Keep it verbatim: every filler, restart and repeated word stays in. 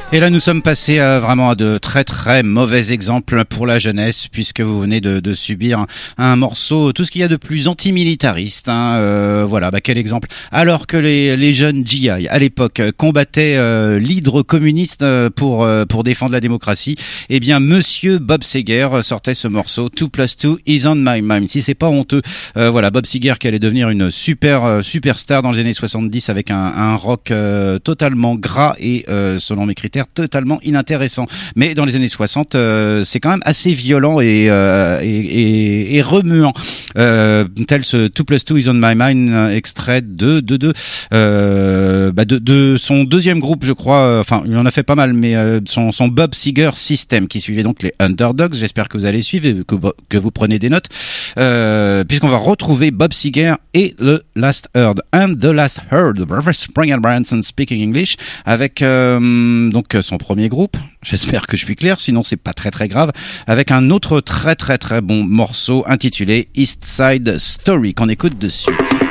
Et là, nous sommes passés à vraiment à de très très mauvais exemples pour la jeunesse, puisque vous venez de, de subir un, un morceau, tout ce qu'il y a de plus antimilitariste. Hein, euh, voilà, bah quel exemple. Alors que les, les jeunes G I à l'époque combattaient euh, l'hydre communiste pour euh, pour défendre la démocratie, eh bien Monsieur Bob Seger sortait ce morceau two plus two is on my mind. Si c'est pas honteux, euh, voilà, Bob Seger qui allait devenir une super euh, superstar dans les années soixante-dix avec un, un rock euh, totalement gras et euh, selon mes critères totalement inintéressant. Mais dans les années soixante, euh, c'est quand même assez violent et euh, et, et, et remuant. Euh, tel ce two plus two is on my mind, extrait de de de euh, bah de, de son deuxième groupe, je crois. Enfin, il en a fait pas mal, mais euh, son son Bob Seger System, qui suivait donc les Underdogs. J'espère que vous allez suivre et que que vous prenez des notes, euh, puisqu'on va retrouver Bob Seger et le Last Heard and the Last Heard, Spring and Branson speaking English, avec euh, donc son premier groupe. J'espère que je suis clair, sinon c'est pas très très grave, avec un autre très très très bon morceau intitulé East Side Story qu'on écoute de suite.